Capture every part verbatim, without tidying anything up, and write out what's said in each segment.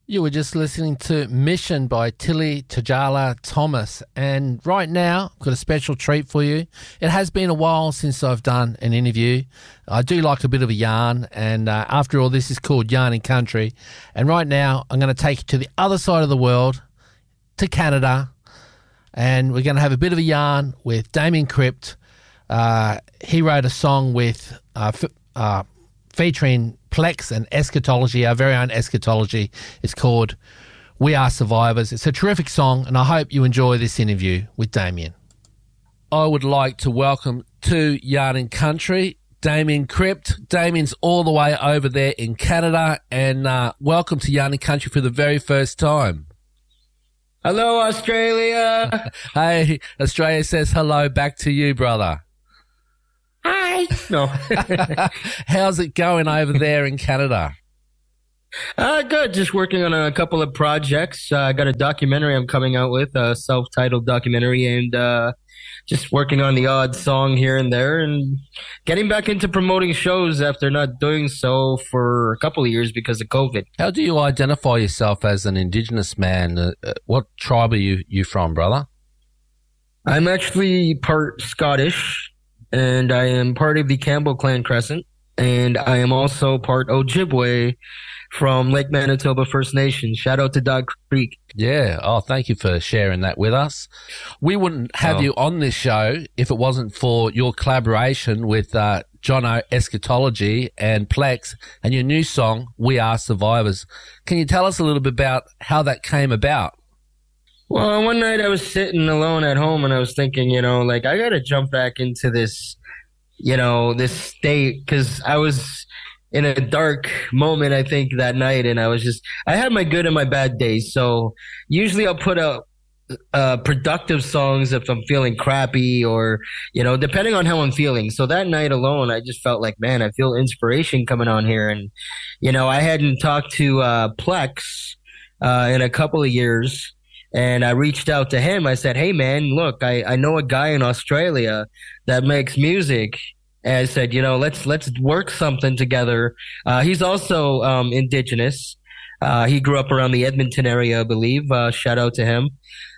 You were just listening to Mission by Tilly Tajala Thomas. And right now, I've got a special treat for you. It has been a while since I've done an interview. I do like a bit of a yarn. And uh, after all, this is called Yarning Country. And right now, I'm going to take you to the other side of the world, to Canada. And we're going to have a bit of a yarn with Damien Crypt. Uh, he wrote a song with uh, f- uh, featuring Plex and Eschatology, our very own Eschatology. It's called We Are Survivors. It's a terrific song, and I hope you enjoy this interview with Damien. I would like to welcome to Yarning Country, Damien Crypt. Damien's all the way over there in Canada, and uh, welcome to Yarning Country for the very first time. Hello, Australia. Hey, Australia says hello back to you, brother. Hi. No. How's it going over there in Canada? Uh, good. Just working on a couple of projects. Uh, I got a documentary I'm coming out with, a self-titled documentary, and uh, just working on the odd song here and there, and getting back into promoting shows after not doing so for a couple of years because of COVID. How do you identify yourself as an Indigenous man? Uh, what tribe are you, you from, brother? I'm actually part Scottish. And I am part of the Campbell Clan Crescent, and I am also part Ojibwe from Lake Manitoba First Nation. Shout out to Dog Creek. Yeah. Oh, thank you for sharing that with us. We wouldn't have oh. you on this show if it wasn't for your collaboration with uh, Jono Eschatology and Plex and your new song, We Are Survivors. Can you tell us a little bit about how that came about? Well, one night I was sitting alone at home and I was thinking, you know, like, I got to jump back into this, you know, this state, because I was in a dark moment, I think, that night. And I was just, I had my good and my bad days. So usually I'll put out uh, productive songs if I'm feeling crappy or, you know, depending on how I'm feeling. So that night alone, I just felt like, man, I feel inspiration coming on here. And, you know, I hadn't talked to uh, Plex uh, in a couple of years. And I reached out to him. I said, hey, man, look, I, I know a guy in Australia that makes music. And I said, you know, let's let's work something together. Uh, he's also um, Indigenous. Uh, he grew up around the Edmonton area, I believe. Uh, shout out to him.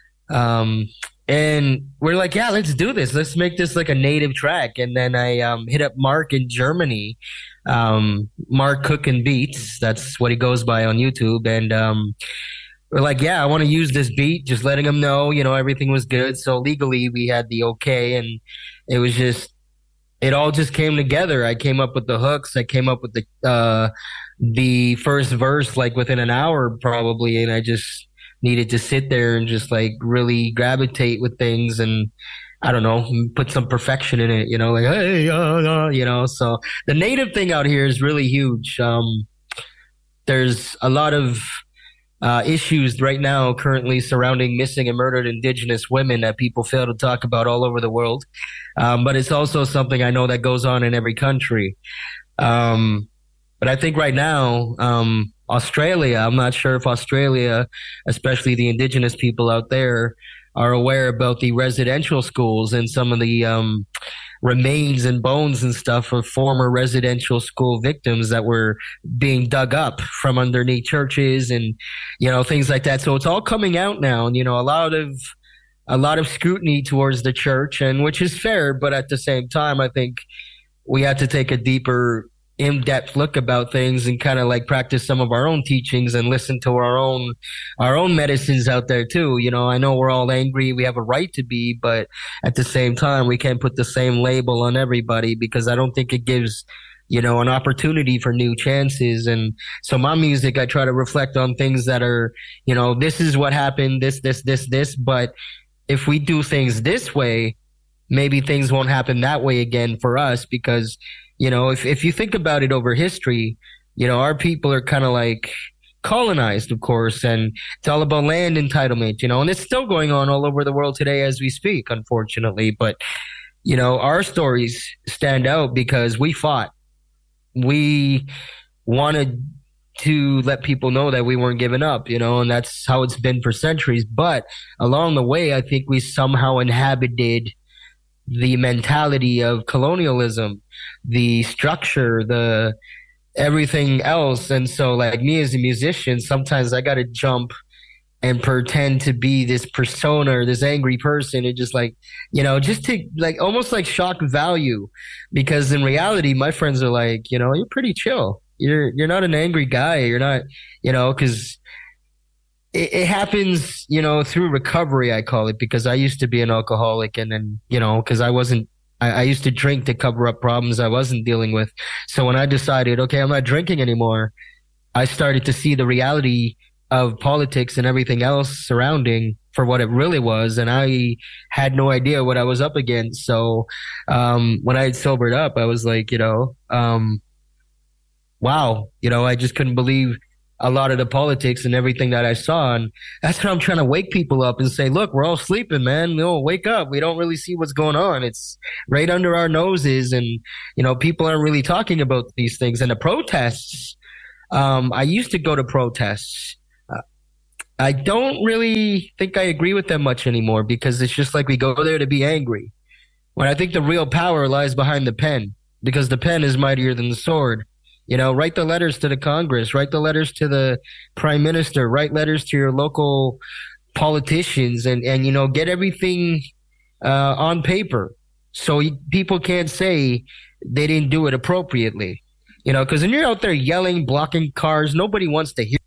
Um, and we're like, yeah, let's do this. Let's make this like a native track. And then I um, hit up Mark in Germany. Um, Mark Cookin' Beats. That's what he goes by on YouTube. And um we're like, yeah, I want to use this beat, just letting them know, you know, everything was good. So legally we had the okay, and it was just, it all just came together. I came up with the hooks. I came up with the, uh, the first verse, like within an hour probably. And I just needed to sit there and just like really gravitate with things and, I don't know, put some perfection in it, you know, like, hey, uh, uh, you know, so the native thing out here is really huge. Um, there's a lot of, Uh, issues right now currently surrounding missing and murdered Indigenous women that people fail to talk about all over the world. Um, but it's also something I know that goes on in every country. Um, but I think right now, um, Australia, I'm not sure if Australia, especially the Indigenous people out there, are aware about the residential schools and some of the, um, remains and bones and stuff of former residential school victims that were being dug up from underneath churches and, you know, things like that. So it's all coming out now, and, you know, a lot of, a lot of scrutiny towards the church, and which is fair, but at the same time, I think we have to take a deeper, in-depth look about things and kind of like practice some of our own teachings and listen to our own, our own medicines out there too. You know, I know we're all angry. We have a right to be, but at the same time, we can't put the same label on everybody, because I don't think it gives, you know, an opportunity for new chances. And so my music, I try to reflect on things that are, you know, this is what happened, this, this, this, this. But if we do things this way, maybe things won't happen that way again for us, because, you know, if, if you think about it over history, you know, our people are kind of like colonized, of course, and it's all about land entitlement, you know, and it's still going on all over the world today as we speak, unfortunately. But, you know, our stories stand out because we fought. We wanted to let people know that we weren't giving up, you know, and that's how it's been for centuries. But along the way, I think we somehow inhabited the mentality of colonialism, the structure, the everything else. And so like me as a musician, sometimes I got to jump and pretend to be this persona or this angry person and just like, you know, just to like almost like shock value, because in reality, my friends are like, you know, you're pretty chill. You're, you're not an angry guy. You're not, you know, cause it, it happens, you know, through recovery, I call it, because I used to be an alcoholic, and then, you know, cause I wasn't, I, I used to drink to cover up problems I wasn't dealing with. So when I decided, okay, I'm not drinking anymore, I started to see the reality of politics and everything else surrounding for what it really was. And I had no idea what I was up against. So, um, when I had sobered up, I was like, you know, um, wow, you know, I just couldn't believe a lot of the politics and everything that I saw. And that's what I'm trying to wake people up and say, look, we're all sleeping, man. No, wake up. We don't really see what's going on. It's right under our noses. And, you know, people aren't really talking about these things. And the protests, um, I used to go to protests. I don't really think I agree with them much anymore, because it's just like we go there to be angry, when I think the real power lies behind the pen, because the pen is mightier than the sword. You know, write the letters to the Congress, write the letters to the prime minister, write letters to your local politicians, and, and you know, get everything uh, on paper so people can't say they didn't do it appropriately. You know, because when you're out there yelling, blocking cars, nobody wants to hear